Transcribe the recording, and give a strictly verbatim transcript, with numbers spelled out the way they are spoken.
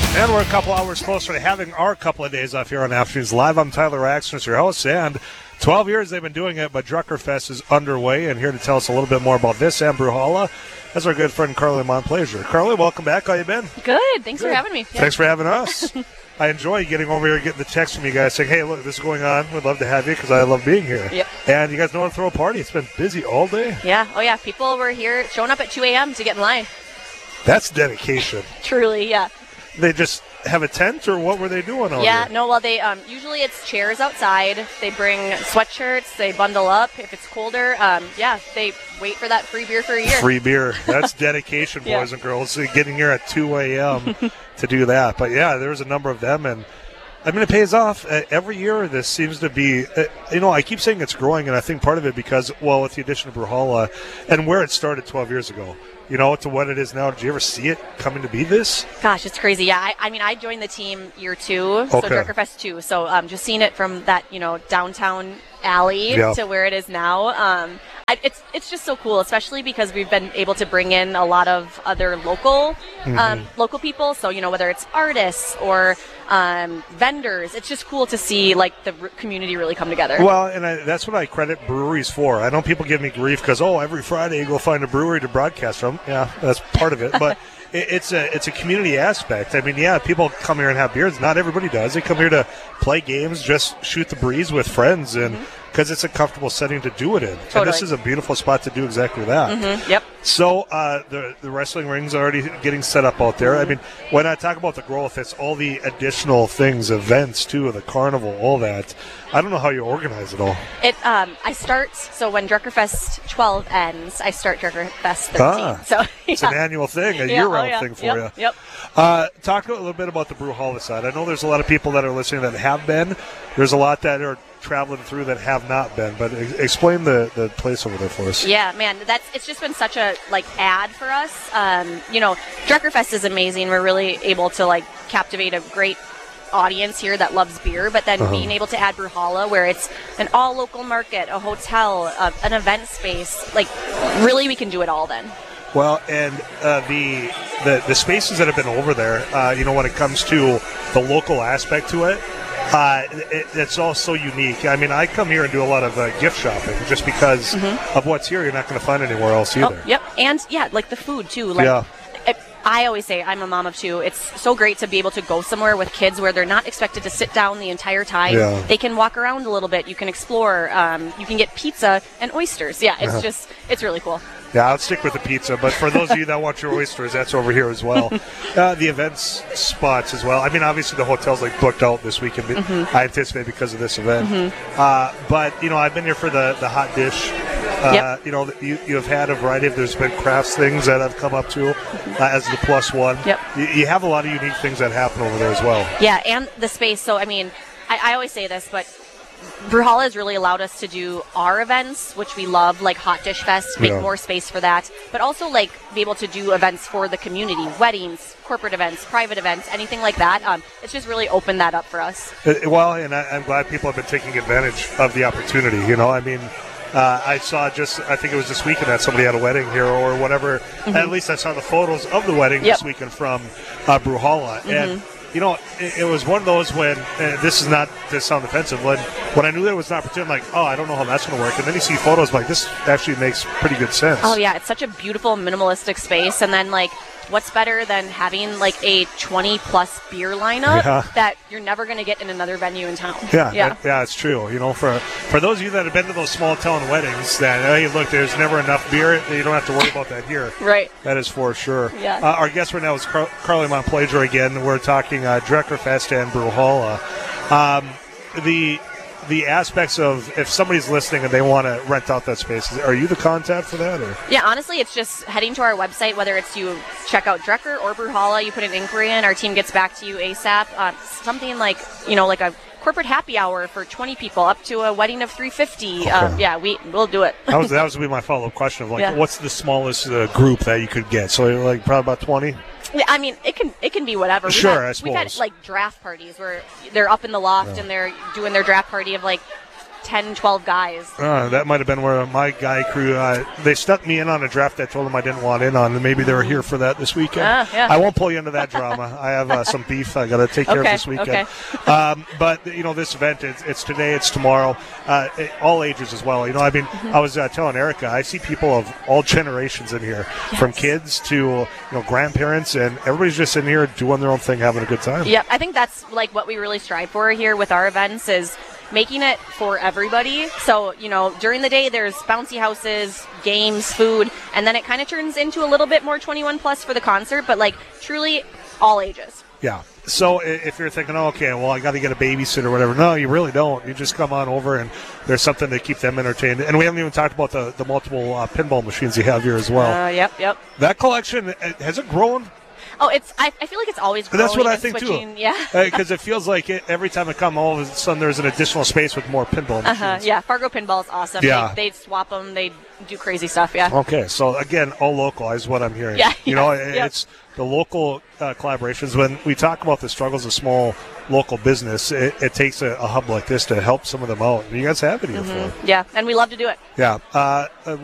And we're a couple hours closer to having our couple of days off here on Afternoons Live. I'm Tyler Axner, your host, and twelve years they've been doing it, but Druckerfest is underway, and here to tell us a little bit more about this and Bruhala is our good friend Carly Montplaisir. Carly, welcome back. How you been? Good. Thanks Good. for having me. Yeah. Thanks for having us. I enjoy getting over here and getting the text from you guys saying, hey, look, this is going on. We'd love to have you because I love being here. Yep. And you guys know how to throw a party. It's been busy all day. Yeah. Oh, yeah. People were here showing up at two a.m. to get in line. That's dedication. Truly, yeah. They just have a tent, or what were they doing out Yeah, here? no, well, they um, usually it's chairs outside. They bring sweatshirts. They bundle up. If it's colder, um, yeah, they wait for that free beer for a year. Free beer. That's dedication, boys Yeah. and girls. Getting here at two a.m. to do that. But, yeah, there's a number of them, and I mean, it pays off. Uh, every year this seems to be, uh, you know, I keep saying it's growing, and I think part of it because, well, with the addition of Bruhala and where it started twelve years ago, you know, to what it is now. Did you ever see it coming to be this? Gosh, it's crazy. Yeah, I, I mean, I joined the team year two, so Okay. Druckerfest two. So um, just seeing it from that, you know, downtown alley Yeah. to where it is now. Um, I, it's it's just so cool, especially because we've been able to bring in a lot of other local Mm-hmm. um, local people. So you know, whether it's artists or um, vendors, it's just cool to see like the r- community really come together. Well, and I, that's what I credit breweries for. I know people give me grief because, oh, every Friday you go find a brewery to broadcast from. Yeah, that's part of it. But it, it's a it's a community aspect. I mean, yeah, people come here and have beers. Not everybody does. They come here to play games, just shoot the breeze with friends, and because it's a comfortable setting to do it in. And Totally. this is a beautiful spot to do exactly that. Mhm, Yep. So uh, the the wrestling ring's already getting set up out there. I mean, when I talk about the growth, it's all the additional things, events too, the carnival, all that. I don't know how you organize it all. It um I start so when Druckerfest twelve ends, I start Druckerfest thirteen. Ah, so It's yeah. an annual thing, a Yeah, oh, year-round yeah. thing for Yep, you. Yep. Uh, talk a little bit about the Bruhala side. I know there's a lot of people that are listening that have been. There's a lot that are traveling through that have not been. But ex- explain the, the place over there for us. Yeah, man, that's it's just been such a like ad for us. Um, you know, Druckerfest is amazing. We're really able to like captivate a great audience here that loves beer, but then Uh-huh. being able to add Bruhala, where it's an all local market, a hotel, uh, an event space, like really we can do it all then. Well, and uh, the, the the spaces that have been over there, uh, you know, when it comes to the local aspect to it, uh, it, it's all so unique. I mean, I come here and do a lot of uh, gift shopping just because of what's here. You're not going to find anywhere else either. Oh, yep, and yeah, like the food too. Like, Yeah. I, I always say I'm a mom of two. It's so great to be able to go somewhere with kids where they're not expected to sit down the entire time. Yeah. They can walk around a little bit. You can explore. Um, you can get pizza and oysters. Yeah, it's Uh-huh. just it's really cool. Yeah, I'll stick with the pizza, but for those of you that want your oysters, that's over here as well. Uh, the events spots as well. I mean, obviously the hotel's like booked out this weekend. Mm-hmm. I anticipate because of this event. Uh, but you know, I've been here for the, the hot dish. Uh, Yep. You know, you you have had a variety of. There's been crafts things that I've come up to uh, as the plus one. Yep. You, you have a lot of unique things that happen over there as well. Yeah, and the space. So I mean, I, I always say this, but Bruhala has really allowed us to do our events, which we love, like Hot Dish Fest, make Yeah. more space for that, but also like be able to do events for the community, weddings, corporate events, private events, anything like that. Um, it's just really opened that up for us. Uh, Well, and I, I'm glad people have been taking advantage of the opportunity. You know, I mean, uh, I saw just, I think it was this weekend that somebody had a wedding here or whatever. At least I saw the photos of the wedding Yep. this weekend from uh, Bruhala. And, you know, it, it was one of those when, uh, this is not to sound offensive, when, when I knew there was an opportunity, I'm like, oh, I don't know how that's going to work. And then you see photos, I'm like, this actually makes pretty good sense. Oh yeah, it's such a beautiful minimalistic space, and then like, what's better than having like a twenty plus beer lineup Yeah. that you're never going to get in another venue in town? Yeah, yeah. that- yeah, it's true. You know, for for those of you that have been to those small town weddings, that hey, look, there's never enough beer. You don't have to worry about that here. Right. That is for sure. Yeah. Uh, our guest right now is Car- Carly Montplaisir again. We're talking uh, Druckerfest and Bruhala. Um, the the aspects of if somebody's listening and they want to rent out that space, are you the contact for that? Or? Yeah, honestly, it's just heading to our website, whether it's you check out Drucker or Bruhala, you put an inquiry in, our team gets back to you ASAP. Uh, something like, you know, like a corporate happy hour for twenty people up to a wedding of three hundred fifty. Uh, Okay. yeah, we, we'll do it. That was that was gonna be my follow up question of like, Yeah. what's the smallest uh, group that you could get? So like probably about twenty. Yeah, I mean, it can it can be whatever. We've Sure, had, I We've had suppose. like draft parties where they're up in the loft Yeah. and they're doing their draft party of like ten, twelve guys. Uh, that might have been where my guy crew, uh, they stuck me in on a draft I told them I didn't want in on, and maybe they were here for that this weekend. Uh, yeah. I won't pull you into that drama. I have uh, some beef I got to take care Okay, of this weekend. okay. um, but, you know, this event, it's, it's today, it's tomorrow, uh, it, all ages as well. You know, I mean, Mm-hmm. I was uh, telling Erica, I see people of all generations in here, Yes. from kids to, you know, grandparents, and everybody's just in here doing their own thing, having a good time. Yeah, I think that's like what we really strive for here with our events is making it for everybody. So, you know, during the day there's bouncy houses, games, food, and then it kind of turns into a little bit more twenty-one plus for the concert, but like truly all ages. Yeah. So i- if you're thinking, oh, okay, well, I got to get a babysitter or whatever. No, you really don't. You just come on over and there's something to keep them entertained. And we haven't even talked about the, the multiple uh, pinball machines you have here as well. Uh, yep, yep. That collection, uh, has it grown? Oh, it's. I, I feel like it's always growing. That's what I and think, too. switching. Yeah. Because it feels like it, every time I come, all of a sudden there's an additional space with more pinball machines. Uh-huh. Yeah, Fargo Pinball is awesome. Yeah. They, they swap them. They do crazy stuff. Yeah. Okay, so again, all local is what I'm hearing. Yeah, You know, yeah, yeah. it's the local uh, collaborations. When we talk about the struggles of small local business, it, it takes a, a hub like this to help some of them out. And you guys have it here for. Yeah, and we love to do it. Yeah. Uh, uh,